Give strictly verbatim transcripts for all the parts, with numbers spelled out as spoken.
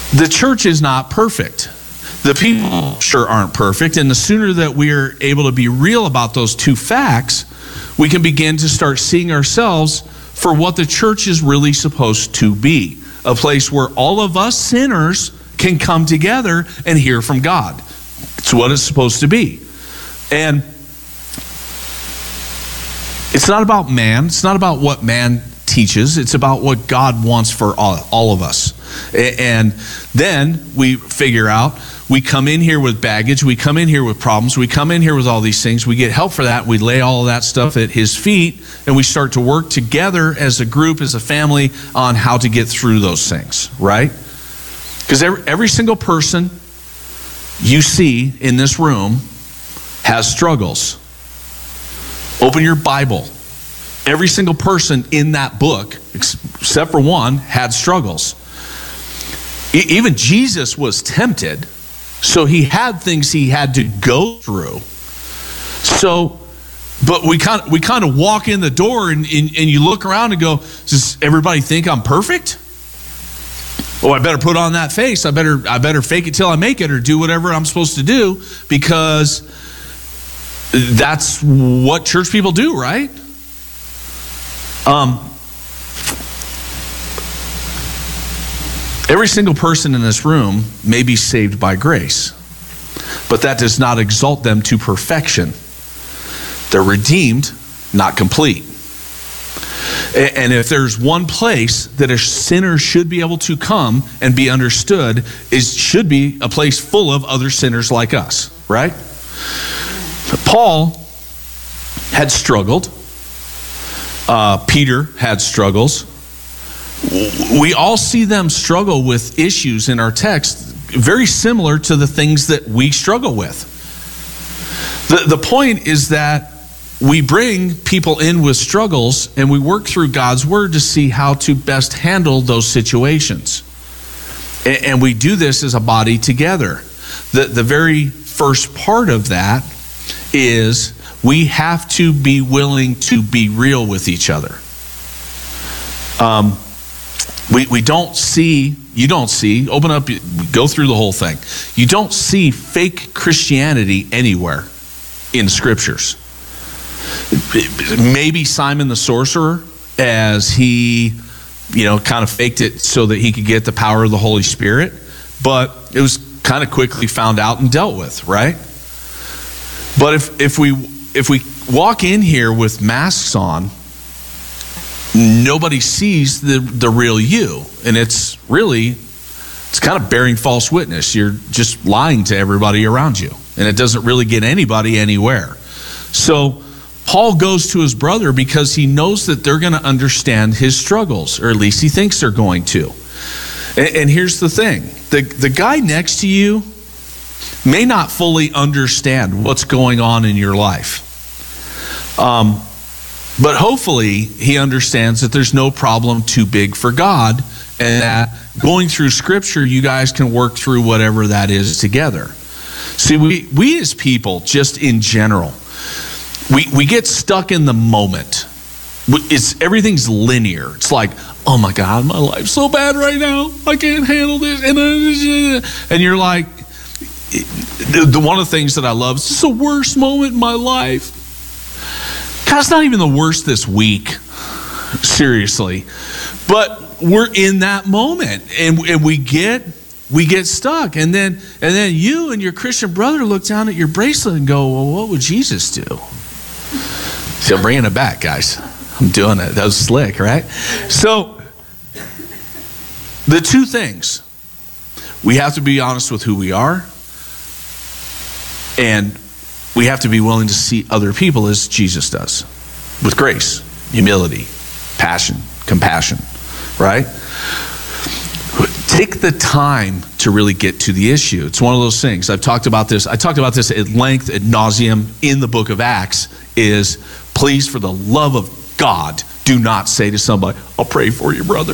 the church is not perfect. The people sure aren't perfect. And the sooner that we are able to be real about those two facts, we can begin to start seeing ourselves for what the church is really supposed to be. A place where all of us sinners can come together and hear from God. It's what it's supposed to be. And it's not about man. It's not about what man teaches. It's about what God wants for all, all of us. And then we figure out, we come in here with baggage, we come in here with problems, we come in here with all these things, we get help for that, we lay all of that stuff at his feet, and we start to work together as a group, as a family, on how to get through those things, right? Because every, every single person you see in this room has struggles. Open your Bible. Every single person in that book, except for one, had struggles. E- even Jesus was tempted, so he had things he had to go through. So, but we kind of, we kind of walk in the door and, and, and you look around and go, does everybody think I'm perfect? Oh, I better put on that face. I better I better fake it till I make it, or do whatever I'm supposed to do, because that's what church people do, right? Um, every single person in this room may be saved by grace, but that does not exalt them to perfection. They're redeemed, not complete. And if there's one place that a sinner should be able to come and be understood, it should be a place full of other sinners like us, right? Paul had struggled. Uh, Peter had struggles. We all see them struggle with issues in our text very similar to the things that we struggle with. The, the point is that we bring people in with struggles and we work through God's word to see how to best handle those situations. And, and we do this as a body together. The, the very first part of that is we have to be willing to be real with each other. Um, we, we don't see, you don't see, open up, go through the whole thing. You don't see fake Christianity anywhere in scriptures. Maybe Simon the sorcerer, as he, you know, kind of faked it so that he could get the power of the Holy Spirit, but it was kind of quickly found out and dealt with, right? But if if we if we walk in here with masks on, nobody sees the the real you, and it's really it's kind of bearing false witness. You're just lying to everybody around you, and it doesn't really get anybody anywhere. So Paul goes to his brother because he knows that they're going to understand his struggles, or at least he thinks they're going to. And, and here's the thing. The, the guy next to you may not fully understand what's going on in your life. Um, but hopefully he understands that there's no problem too big for God, and that going through Scripture, you guys can work through whatever that is together. See, we, we as people, just in general, We we get stuck in the moment. It's everything's linear. It's like, oh my God, my life's so bad right now. I can't handle this. And, and you're like, the, one of the things that I love is, this is the worst moment in my life. God, it's not even the worst this week. Seriously. But we're in that moment, and, and we get we get stuck. And then and then you and your Christian brother look down at your bracelet and go, well, what would Jesus do? See, I'm bringing it back, guys. I'm doing it. That was slick, right? So, the two things. We have to be honest with who we are, and we have to be willing to see other people as Jesus does, with grace, humility, passion, compassion, right? Take the time to really get to the issue. It's one of those things. I've talked about this. I talked about this at length, ad nauseum, in the book of Acts, is please, for the love of God, do not say to somebody, I'll pray for you, brother.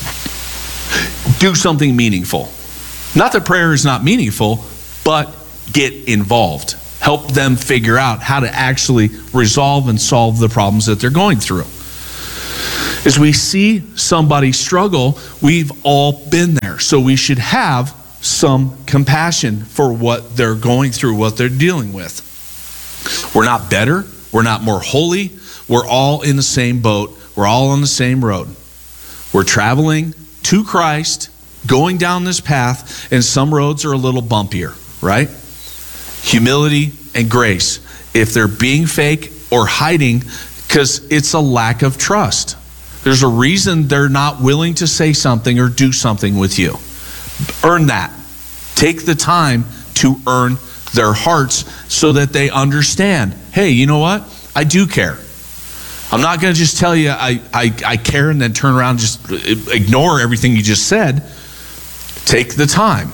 Do something meaningful. Not that prayer is not meaningful, but get involved. Help them figure out how to actually resolve and solve the problems that they're going through. As we see somebody struggle, we've all been there. So we should have some compassion for what they're going through, what they're dealing with. We're not better. We're not more holy. We're all in the same boat. We're all on the same road. We're traveling to Christ, going down this path, and some roads are a little bumpier, right? Humility and grace. If they're being fake or hiding, because it's a lack of trust. There's a reason they're not willing to say something or do something with you. Earn that. Take the time to earn their hearts so that they understand, hey, you know what? I do care. I'm not going to just tell you I, I, I care and then turn around and just ignore everything you just said. Take the time.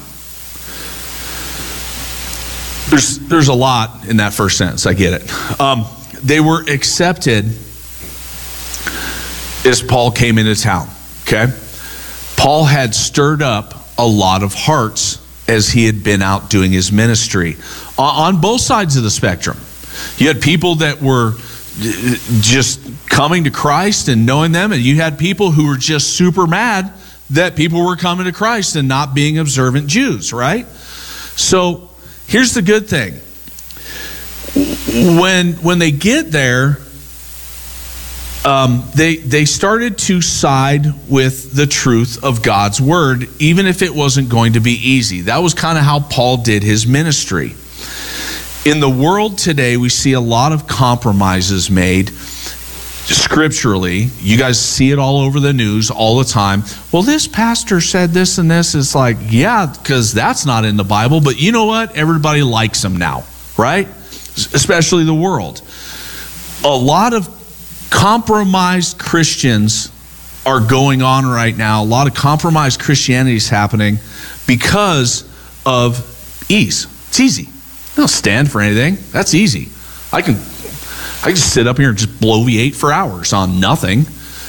There's, there's a lot in that first sentence. I get it. Um, they were accepted as Paul came into town, okay? Paul had stirred up a lot of hearts as he had been out doing his ministry on both sides of the spectrum. You had people that were just coming to Christ and knowing them, and you had people who were just super mad that people were coming to Christ and not being observant Jews, right? So here's the good thing. When, when they get there, Um, they they started to side with the truth of God's word, even if it wasn't going to be easy. That was kind of how Paul did his ministry. In the world today, we see a lot of compromises made scripturally. You guys see it all over the news all the time. Well, this pastor said this and this. It's like, yeah, because that's not in the Bible. But you know what? Everybody likes them now, right? Especially the world. A lot of compromised Christians are going on right now. A lot of compromised Christianity is happening because of ease. It's easy. I don't stand for anything. That's easy. I can I can sit up here and just bloviate for hours on nothing.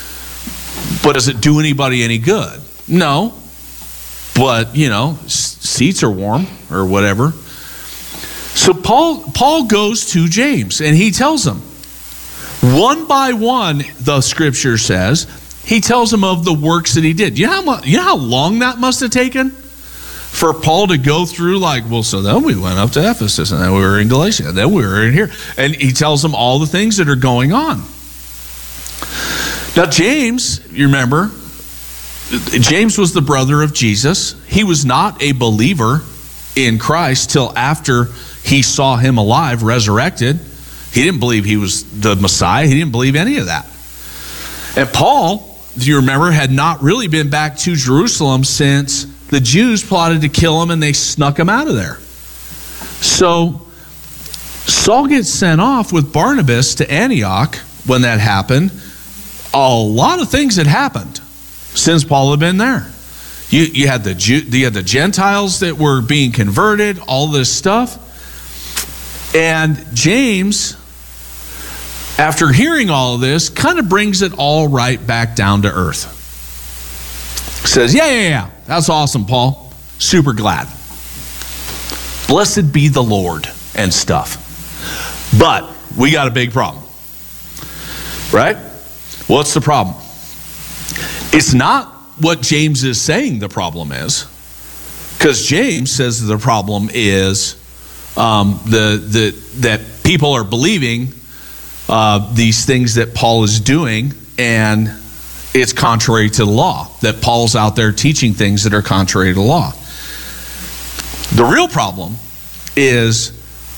But does it do anybody any good? No. But, you know, seats are warm or whatever. So Paul Paul goes to James and he tells him, one by one, the scripture says, he tells them of the works that he did. You know how much, you know how long that must have taken for Paul to go through, like, well, so then we went up to Ephesus, and then we were in Galatia, and then we were in here. And he tells them all the things that are going on. Now, James, you remember, James was the brother of Jesus. He was not a believer in Christ till after he saw him alive, resurrected. He didn't believe he was the Messiah. He didn't believe any of that. And Paul, if you remember, had not really been back to Jerusalem since the Jews plotted to kill him and they snuck him out of there. So Saul gets sent off with Barnabas to Antioch when that happened. A lot of things had happened since Paul had been there. You, you, had the Jew, you had the Gentiles that were being converted, all this stuff. And James, after hearing all of this, kind of brings it all right back down to earth. Says, yeah, yeah, yeah, that's awesome, Paul. Super glad. Blessed be the Lord and stuff. But we got a big problem. Right? What's the problem? It's not what James is saying the problem is. Because James says the problem is Um, the the that people are believing uh, these things that Paul is doing, and it's contrary to the law. That Paul's out there teaching things that are contrary to the law. The real problem is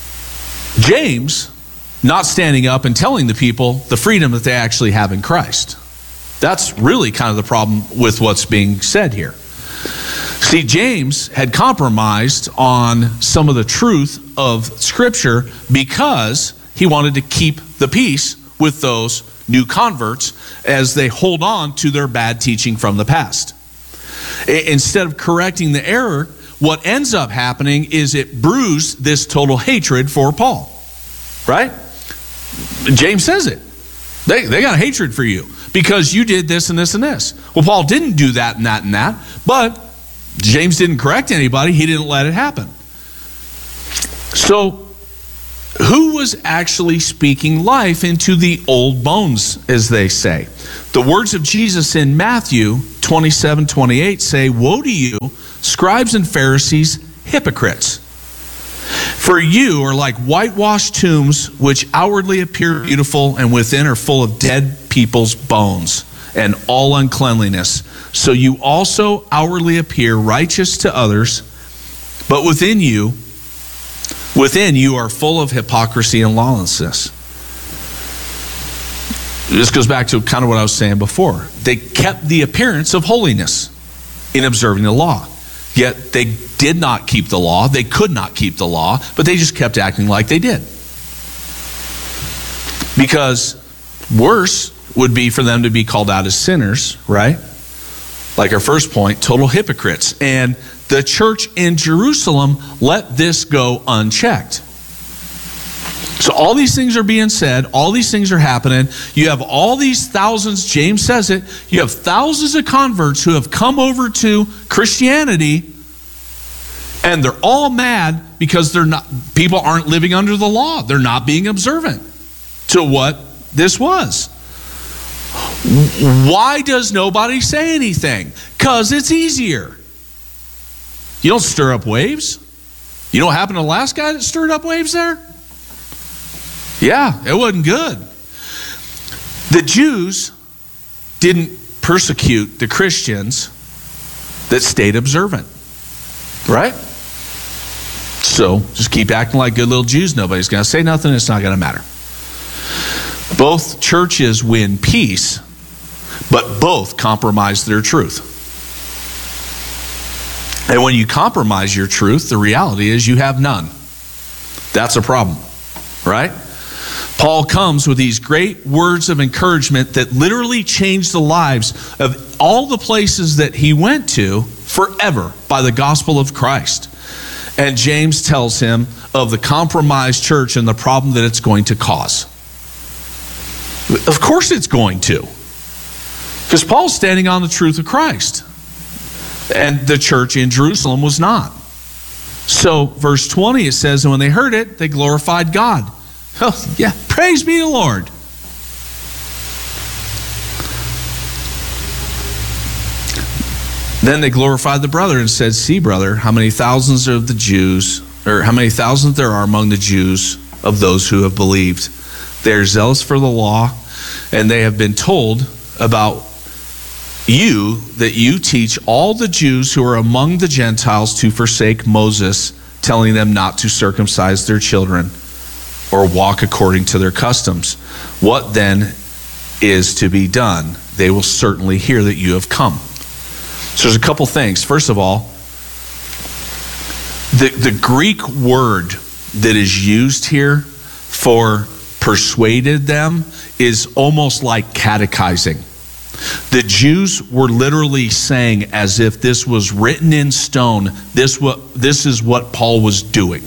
James not standing up and telling the people the freedom that they actually have in Christ. That's really kind of the problem with what's being said here. See, James had compromised on some of the truth of Scripture because he wanted to keep the peace with those new converts as they hold on to their bad teaching from the past. Instead of correcting the error, what ends up happening is it brews this total hatred for Paul. Right? James says it. They, they got a hatred for you because you did this and this and this. Well, Paul didn't do that and that and that, but James didn't correct anybody. He didn't let it happen. So who was actually speaking life into the old bones, as they say. The words of Jesus in Matthew twenty-seven twenty-eight say, "Woe to you, scribes and Pharisees, hypocrites! For you are like whitewashed tombs, which outwardly appear beautiful and within are full of dead people's bones and all uncleanliness. So you also outwardly appear righteous to others, but within you, within you are full of hypocrisy and lawlessness." This goes back to kind of what I was saying before. They kept the appearance of holiness in observing the law. Yet they did not keep the law. They could not keep the law, but they just kept acting like they did. Because worse would be for them to be called out as sinners, right? Like our first point, total hypocrites. And the church in Jerusalem let this go unchecked. So all these things are being said, all these things are happening. You have all these thousands, James says it, you have thousands of converts who have come over to Christianity, and they're all mad because they're not, people aren't living under the law. They're not being observant to what this was. Why does nobody say anything? Because it's easier. You don't stir up waves. You know what happened to the last guy that stirred up waves there? Yeah, it wasn't good. The Jews didn't persecute the Christians that stayed observant, right? So just keep acting like good little Jews. Nobody's going to say nothing. It's not going to matter. Both churches win peace, but both compromise their truth. And when you compromise your truth, the reality is you have none. That's a problem, right? Paul comes with these great words of encouragement that literally changed the lives of all the places that he went to forever by the gospel of Christ. And James tells him of the compromised church and the problem that it's going to cause. Of course it's going to. Because Paul's standing on the truth of Christ. And the church in Jerusalem was not. So verse twenty, it says, "And when they heard it, they glorified God." Oh, yeah, praise be the Lord. Then they glorified the brother and said, "See, brother, how many thousands of the Jews, or how many thousands there are among the Jews of those who have believed. They are zealous for the law, and they have been told about you that you teach all the Jews who are among the Gentiles to forsake Moses, telling them not to circumcise their children or walk according to their customs. What then is to be done? They will certainly hear that you have come." So there's a couple things. First of all, the, the Greek word that is used here for persuaded them is almost like catechizing. The Jews were literally saying, as if this was written in stone, this, what, this is what Paul was doing.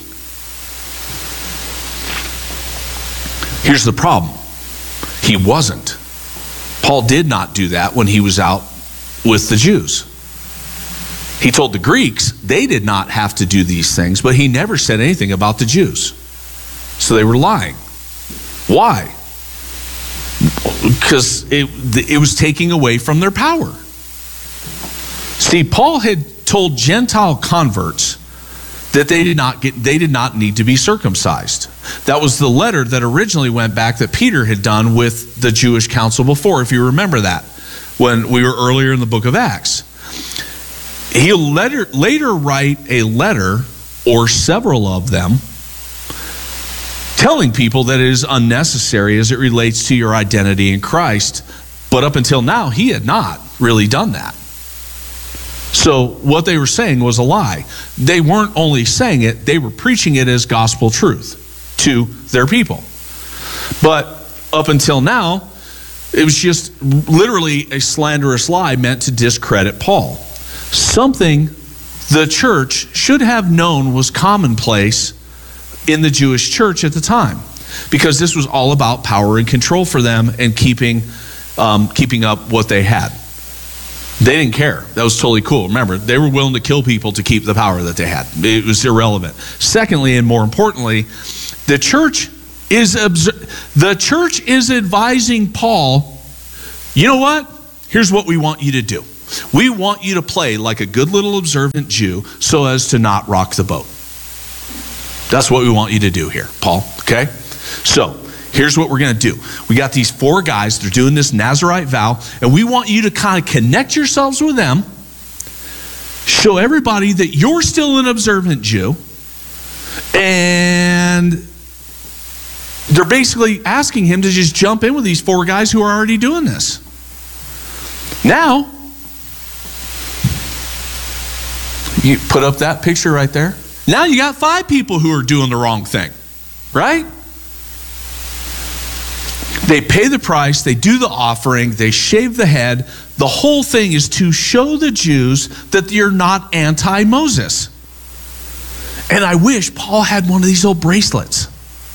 Here's the problem. He wasn't. Paul did not do that when he was out with the Jews. He told the Greeks they did not have to do these things, but he never said anything about the Jews. So they were lying. Why? Because it, it was taking away from their power. See, Paul had told Gentile converts that they did not get, they did not need to be circumcised. That was the letter that originally went back that Peter had done with the Jewish council before, if you remember that, when we were earlier in the book of Acts. He'll later, later write a letter, or several of them, telling people that it is unnecessary as it relates to your identity in Christ. But up until now, he had not really done that. So what they were saying was a lie. They weren't only saying it, they were preaching it as gospel truth to their people. But up until now, it was just literally a slanderous lie meant to discredit Paul. Something the church should have known was commonplace in the Jewish church at the time, because this was all about power and control for them and keeping um, keeping up what they had. They didn't care. That was totally cool. Remember, they were willing to kill people to keep the power that they had. It was irrelevant. Secondly, and more importantly, the The church is the church is advising Paul, you know what? Here's what we want you to do. We want you to play like a good little observant Jew so as to not rock the boat. That's what we want you to do here, Paul, okay? So, here's what we're going to do. We got these four guys, they're doing this Nazirite vow, and we want you to kind of connect yourselves with them, show everybody that you're still an observant Jew, and they're basically asking him to just jump in with these four guys who are already doing this. Now, you put up that picture right there. Now you got five people who are doing the wrong thing, right? They pay the price, they do the offering, they shave the head. The whole thing is to show the Jews that you're not anti-Moses. And I wish Paul had one of these old bracelets.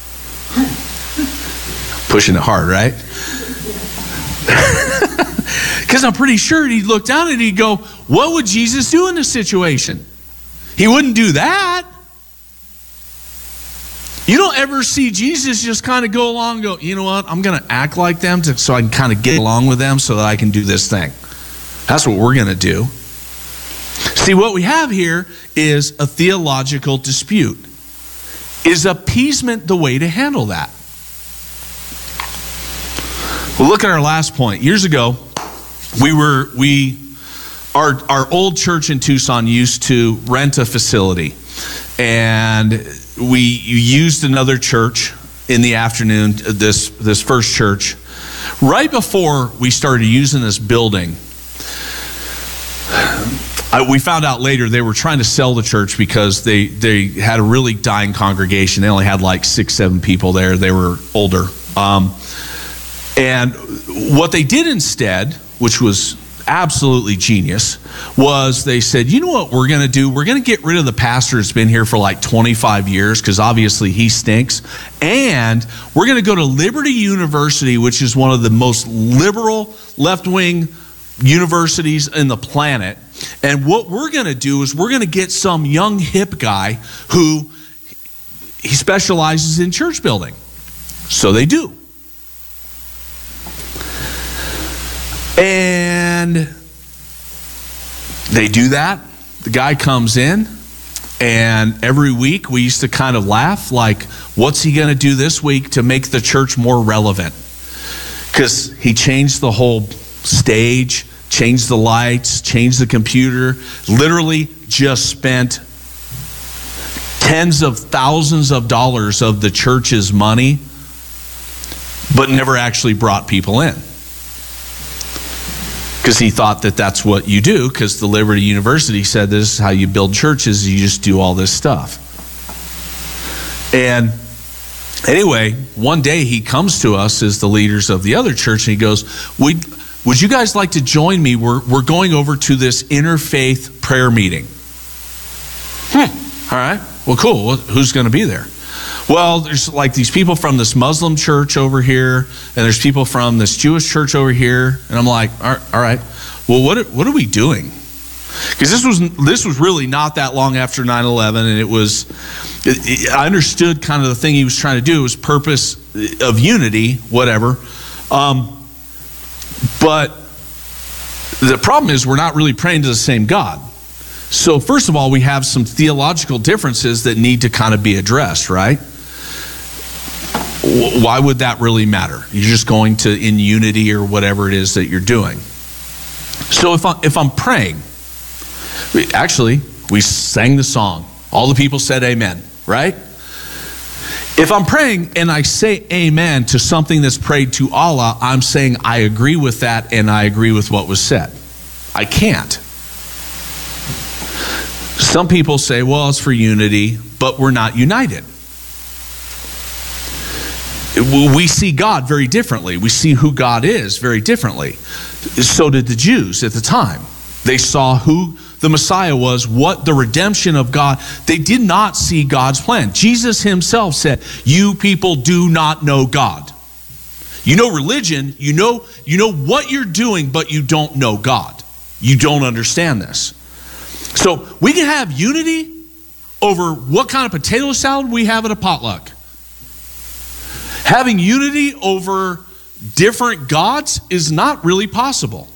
Pushing it hard, right? Because I'm pretty sure he'd look down and he'd go, what would Jesus do in this situation? He wouldn't do that. You don't ever see Jesus just kind of go along and go, you know what, I'm going to act like them to, so I can kind of get along with them so that I can do this thing. That's what we're going to do. See, what we have here is a theological dispute. Is appeasement the way to handle that? Well, look at our last point. Years ago, we were, we, our, our old church in Tucson used to rent a facility. And we used another church in the afternoon, this, this first church. Right before we started using this building, I, we found out later they were trying to sell the church because they, they had a really dying congregation. They only had like six, seven people there. They were older. Um, and what they did instead, which was absolutely genius, was they said, you know what we're going to do? We're going to get rid of the pastor that's been here for like twenty-five years because obviously he stinks. And we're going to go to Liberty University, which is one of the most liberal left-wing universities in the planet. And what we're going to do is we're going to get some young hip guy who he specializes in church building. So they do. And they do that. The guy comes in, and every week we used to kind of laugh, like, what's he going to do this week to make the church more relevant? Because he changed the whole stage, changed the lights, changed the computer, literally just spent tens of thousands of dollars of the church's money, but never actually brought people in. Because he thought that that's what you do, because the Liberty University said this is how you build churches, you just do all this stuff. And anyway, one day he comes to us as the leaders of the other church, and he goes, We'd, would you guys like to join me? We're, we're going over to this interfaith prayer meeting. Hmm, all right, well, cool. Well, who's going to be there? Well, there's like these people from this Muslim church over here, and there's people from this Jewish church over here. And I'm like, all right, well, what are, what are we doing? Because this was this was really not that long after nine eleven, and it was, it, it, I understood kind of the thing he was trying to do was purpose of unity, whatever. Um, but the problem is we're not really praying to the same God. So first of all, we have some theological differences that need to kind of be addressed, right? Why would that really matter? You're just going to in unity or whatever it is that you're doing. So if, I, if I'm praying, actually, we sang the song. All the people said amen, right? If I'm praying and I say amen to something that's prayed to Allah, I'm saying I agree with that and I agree with what was said. I can't. Some people say, well, it's for unity, but we're not united. We see God very differently. We see who God is very differently. So did the Jews at the time. They saw who the Messiah was, what the redemption of God. They did not see God's plan. Jesus himself said, you people do not know God. You know religion, you know, you know what you're doing, but you don't know God. You don't understand this. So we can have unity over what kind of potato salad we have at a potluck. Having unity over different gods is not really possible.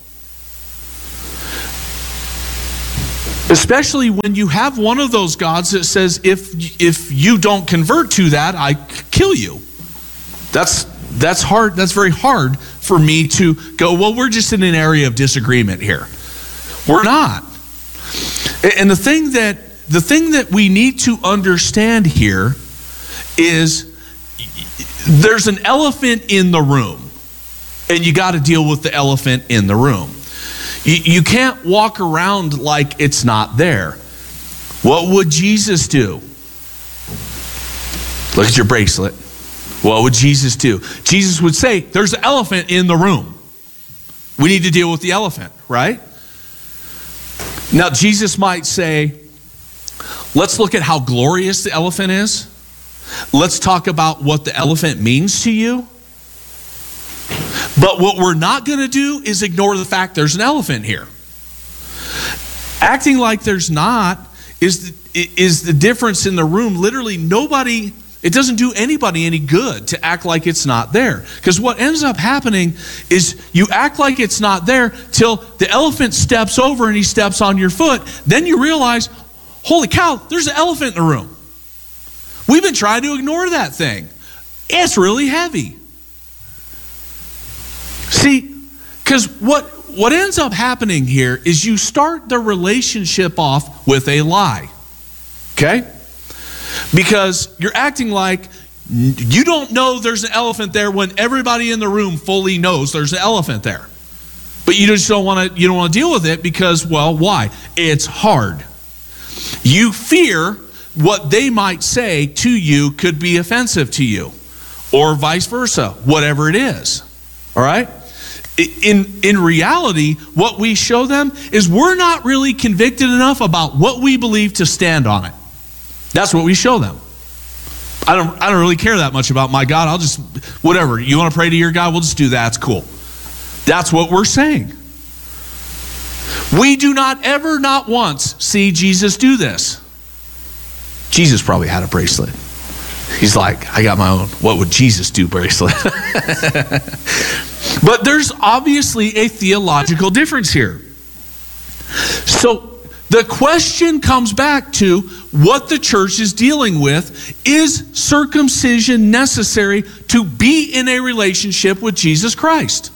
Especially when you have one of those gods that says, if if you don't convert to that, I kill you. That's that's hard. That's very hard for me to go, well, we're just in an area of disagreement here. We're not. And the thing that the thing that we need to understand here is there's an elephant in the room, and you got to deal with the elephant in the room. You, you can't walk around like it's not there. What would Jesus do? Look at your bracelet. What would Jesus do? Jesus would say, there's an elephant in the room. We need to deal with the elephant, right? Now, Jesus might say, let's look at how glorious the elephant is. Let's talk about what the elephant means to you. But what we're not going to do is ignore the fact there's an elephant here. Acting like there's not is the, is the difference in the room. Literally nobody, it doesn't do anybody any good to act like it's not there. Because what ends up happening is you act like it's not there till the elephant steps over and he steps on your foot. Then you realize, holy cow, there's an elephant in the room. We've been trying to ignore that thing. It's really heavy. See, because what, what ends up happening here is you start the relationship off with a lie. Okay? Because you're acting like you don't know there's an elephant there when everybody in the room fully knows there's an elephant there. But you just don't want to you don't want to deal with it because, well, why? It's hard. You fear what they might say to you could be offensive to you, or vice versa, whatever it is. All right? In, in reality, what we show them is we're not really convicted enough about what we believe to stand on it. That's what we show them. I don't, I don't really care that much about my God. I'll just, whatever. You want to pray to your God? We'll just do that. It's cool. That's what we're saying. We do not ever, not once, see Jesus do this. Jesus probably had a bracelet. He's like, I got my own what would Jesus do bracelet. But there's obviously a theological difference here. So the question comes back to what the church is dealing with. Is circumcision necessary to be in a relationship with Jesus Christ?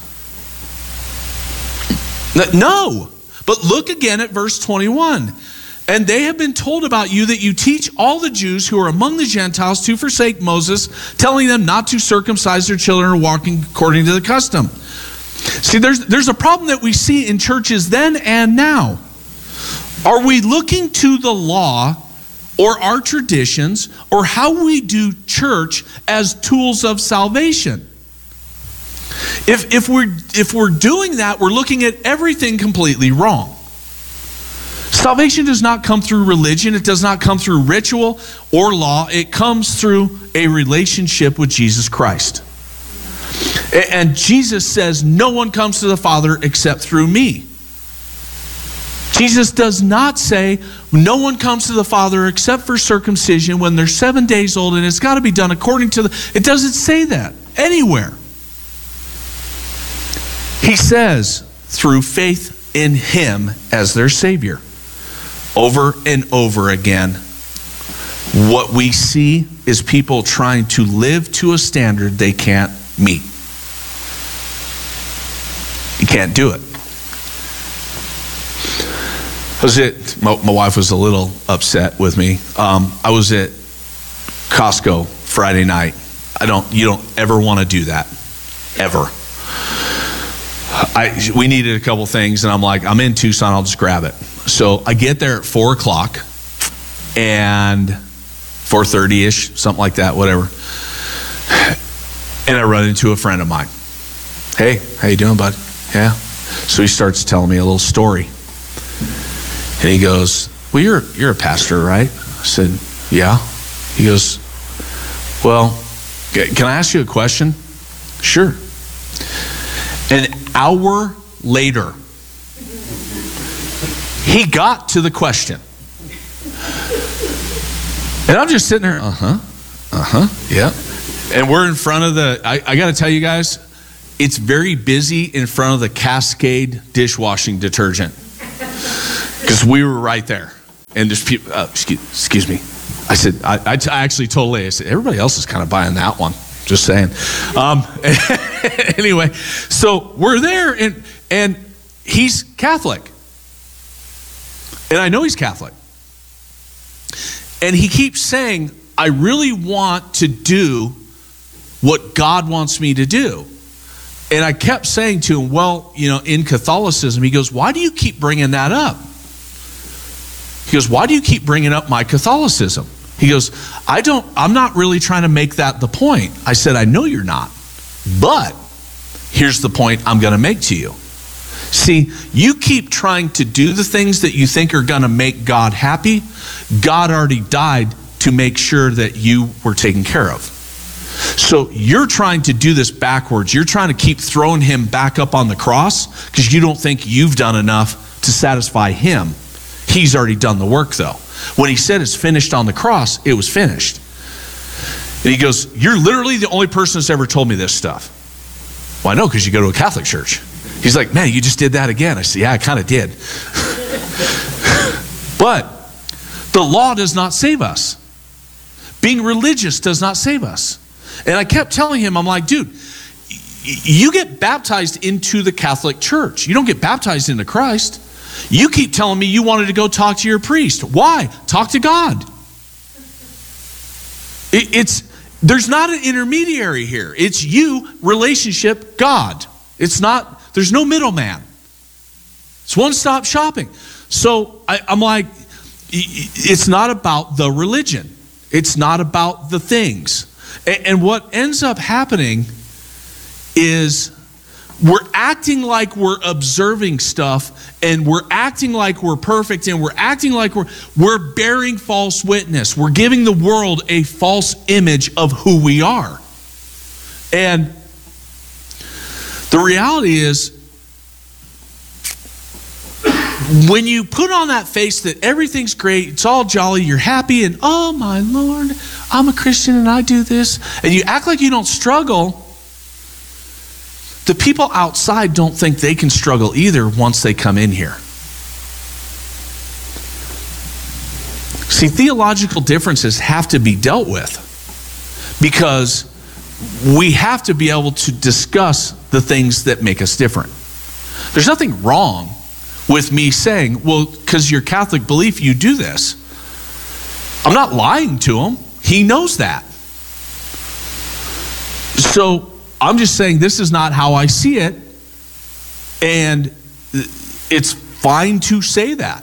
No. But look again at verse twenty-one. And they have been told about you that you teach all the Jews who are among the Gentiles to forsake Moses, telling them not to circumcise their children or walk according to the custom. See, there's, there's a problem that we see in churches then and now. Are we looking to the law or our traditions or how we do church as tools of salvation? If, if, we're, if we're doing that, we're looking at everything completely wrong. Salvation does not come through religion. It does not come through ritual or law. It comes through a relationship with Jesus Christ. And Jesus says, no one comes to the Father except through me. Jesus does not say, no one comes to the Father except for circumcision when they're seven days old and it's got to be done according to the... It doesn't say that anywhere. He says, through faith in Him as their Savior. Over and over again, what we see is people trying to live to a standard they can't meet. You can't do it. I was at, my, my wife was a little upset with me. Um, I was at Costco Friday night. I don't, you don't ever want to do that, ever. I, we needed a couple things, and I'm like, I'm in Tucson, I'll just grab it. So I get there at four o'clock, and four thirty-ish, something like that, whatever. And I run into a friend of mine. Hey, how you doing, bud? Yeah. So he starts telling me a little story. And he goes, well, you're, you're a pastor, right? I said, yeah. He goes, well, can I ask you a question? Sure. An hour later, he got to the question. And I'm just sitting there, uh-huh, uh-huh, yeah. And we're in front of the, I, I got to tell you guys, it's very busy in front of the Cascade dishwashing detergent. Because we were right there. And there's people, uh, excuse, excuse me. I said, I, I, I actually told Leah, I said, everybody else is kind of buying that one. Just saying. Um, anyway, so we're there, and and he's Catholic. And I know he's Catholic. And he keeps saying, I really want to do what God wants me to do. And I kept saying to him, well, you know, in Catholicism, he goes, why do you keep bringing that up? He goes, why do you keep bringing up my Catholicism? He goes, I don't, I'm not really trying to make that the point. I said, I know you're not. But here's the point I'm going to make to you. See, you keep trying to do the things that you think are going to make God happy. God already died to make sure that you were taken care of. So you're trying to do this backwards. You're trying to keep throwing him back up on the cross because you don't think you've done enough to satisfy him. He's already done the work, though. When he said it's finished on the cross, it was finished. And he goes, you're literally the only person that's ever told me this stuff. Well, I know, because you go to a Catholic church. He's like, man, you just did that again. I said, yeah, I kind of did. But the law does not save us. Being religious does not save us. And I kept telling him, I'm like, dude, you get baptized into the Catholic Church. You don't get baptized into Christ. You keep telling me you wanted to go talk to your priest. Why? Talk to God. It, it's there's not an intermediary here. It's you, relationship, God. It's not, there's no middleman. It's one-stop shopping. So I, I'm like, it's not about the religion. It's not about the things. And, and what ends up happening is we're acting like we're observing stuff, and we're acting like we're perfect, and we're acting like we're we're bearing false witness. We're giving the world a false image of who we are. And the reality is, when you put on that face that everything's great, it's all jolly, you're happy, and oh my Lord, I'm a Christian and I do this, and you act like you don't struggle, the people outside don't think they can struggle either once they come in here. See, theological differences have to be dealt with because we have to be able to discuss the things that make us different. There's nothing wrong with me saying, well, because your Catholic belief, you do this. I'm not lying to him. He knows that. So I'm just saying this is not how I see it, and it's fine to say that.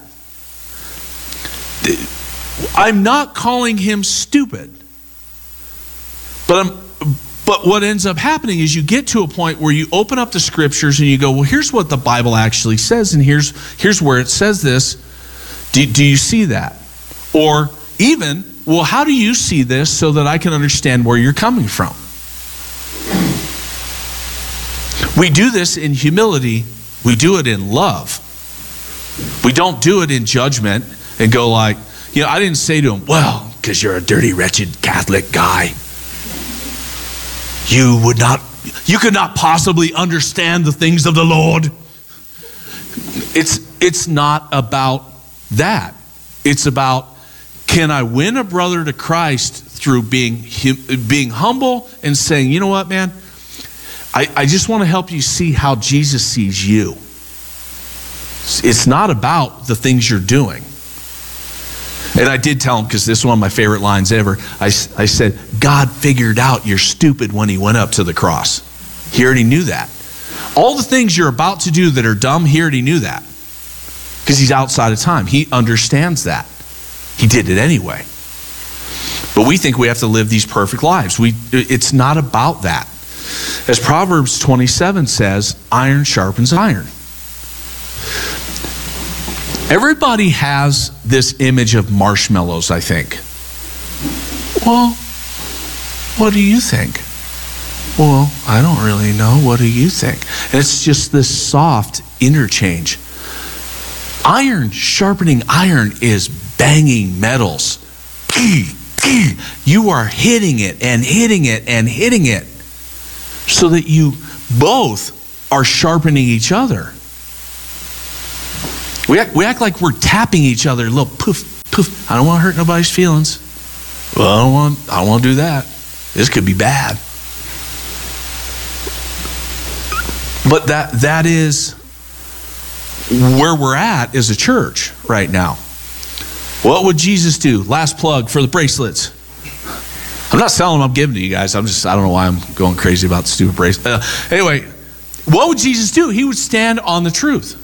I'm not calling him stupid, but I'm But what ends up happening is you get to a point where you open up the scriptures and you go, well, here's what the Bible actually says, and here's here's where it says this. Do, do you see that? Or even, well, how do you see this so that I can understand where you're coming from? We do this in humility. We do it in love. We don't do it in judgment and go like, you know, I didn't say to him, well, because you're a dirty, wretched Catholic guy, you would not, you could not possibly understand the things of the Lord. It's, it's not about that. It's about, can I win a brother to Christ through being, being humble and saying, you know what, man? I, I just want to help you see how Jesus sees you. It's not about the things you're doing. And I did tell him, because this is one of my favorite lines ever, I, I said, God figured out you're stupid when he went up to the cross. He already knew that. All the things you're about to do that are dumb, he already knew that. Because he's outside of time. He understands that. He did it anyway. But we think we have to live these perfect lives. We, it's not about that. As Proverbs twenty-seven says, iron sharpens iron. Everybody has this image of marshmallows, I think. Well, what do you think? Well, I don't really know. What do you think? And it's just this soft interchange. Iron sharpening iron is banging metals. You are hitting it and hitting it and hitting it so that you both are sharpening each other. We act, we act like we're tapping each other, a little poof, poof. I don't want to hurt nobody's feelings. Well, I don't want, I don't want to do that. This could be bad. But that that is where we're at as a church right now. What would Jesus do? Last plug for the bracelets. I'm not selling them, I'm giving to you guys. I'm just, I don't know why I'm going crazy about the stupid bracelet. Uh, anyway, what would Jesus do? He would stand on the truth.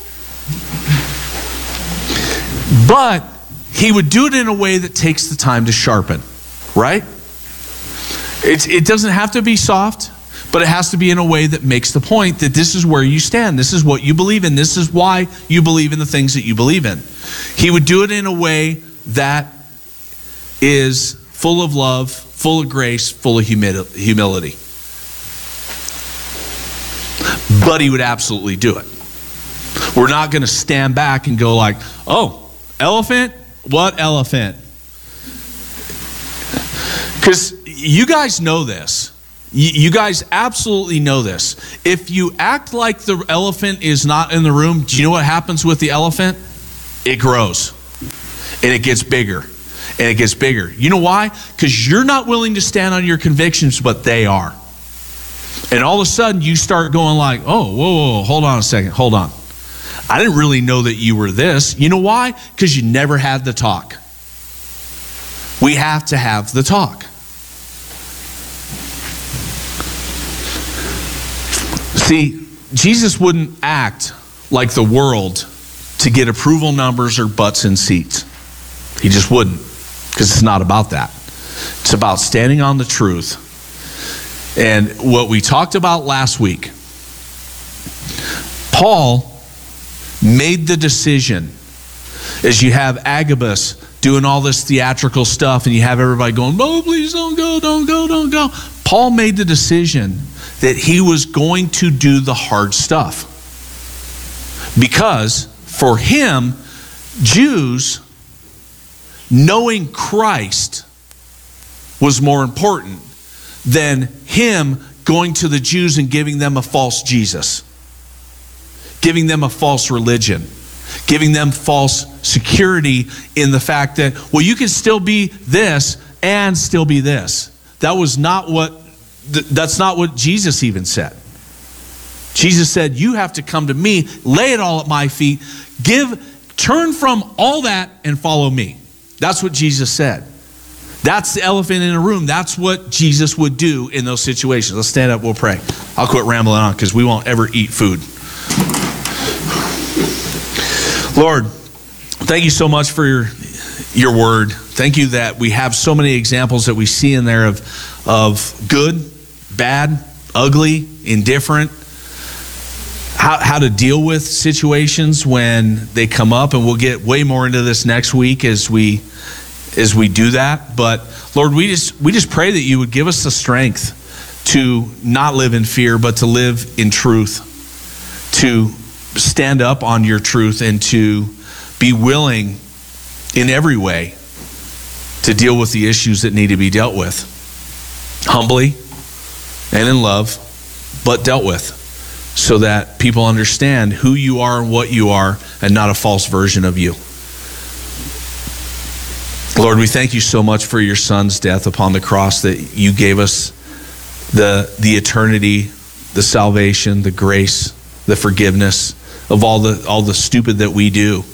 But he would do it in a way that takes the time to sharpen, right? It's, it doesn't have to be soft, but it has to be in a way that makes the point that this is where you stand. This is what you believe in. This is why you believe in the things that you believe in. He would do it in a way that is full of love, full of grace, full of humi- humility. But he would absolutely do it. We're not going to stand back and go like, oh, elephant? What elephant? Because you guys know this. You guys absolutely know this. If you act like the elephant is not in the room, do you know what happens with the elephant? It grows. And it gets bigger. And it gets bigger. You know why? Because you're not willing to stand on your convictions, but they are. And all of a sudden, you start going like, oh, whoa, whoa, whoa, hold on a second, hold on. I didn't really know that you were this. You know why? Because you never had the talk. We have to have the talk. See, Jesus wouldn't act like the world to get approval numbers or butts in seats. He just wouldn't, because it's not about that. It's about standing on the truth. And what we talked about last week, Paul made the decision, as you have Agabus doing all this theatrical stuff and you have everybody going, no, please don't go, don't go, don't go. Paul made the decision that he was going to do the hard stuff. Because for him, Jews knowing Christ was more important than him going to the Jews and giving them a false Jesus, giving them a false religion, giving them false security in the fact that, well, you can still be this and still be this. That was not what That's not what Jesus even said. Jesus said, you have to come to me, lay it all at my feet, give, turn from all that and follow me. That's what Jesus said. That's the elephant in the room. That's what Jesus would do in those situations. Let's stand up, we'll pray. I'll quit rambling on because we won't ever eat food. Lord, thank you so much for your, your word. Thank you that we have so many examples that we see in there of, of good, bad, ugly, indifferent, how, how to deal with situations when they come up. And we'll get way more into this next week as we as we do that. But Lord, we just we just pray that you would give us the strength to not live in fear, but to live in truth, to stand up on your truth and to be willing in every way to deal with the issues that need to be dealt with. Humbly and in love, but dealt with, so that people understand who you are and what you are, and not a false version of you. Lord, we thank you so much for your son's death upon the cross, that you gave us the, the eternity, the salvation, the grace, the forgiveness of all the, all the stupid that we do.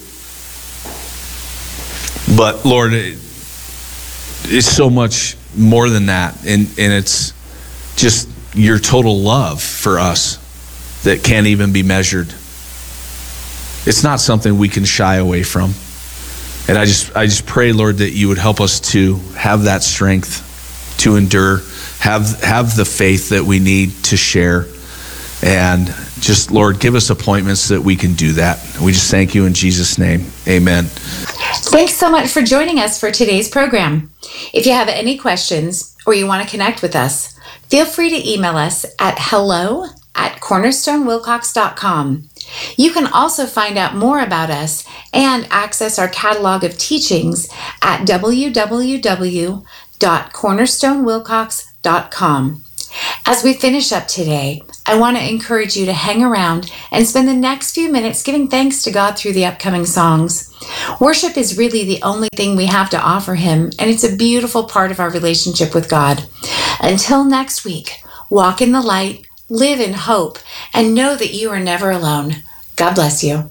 But Lord, it, it's so much more than that. And, and it's just your total love for us that can't even be measured. It's not something we can shy away from. And I just I just pray, Lord, that you would help us to have that strength to endure, have have the faith that we need to share. And just, Lord, give us appointments that we can do that. We just thank you in Jesus' name. Amen. Thanks so much for joining us for today's program. If you have any questions or you want to connect with us, feel free to email us at hello at cornerstone wilcox dot com. You can also find out more about us and access our catalog of teachings at w w w dot cornerstone wilcox dot com. As we finish up today, I want to encourage you to hang around and spend the next few minutes giving thanks to God through the upcoming songs. Worship is really the only thing we have to offer Him, and it's a beautiful part of our relationship with God. Until next week, walk in the light, live in hope, and know that you are never alone. God bless you.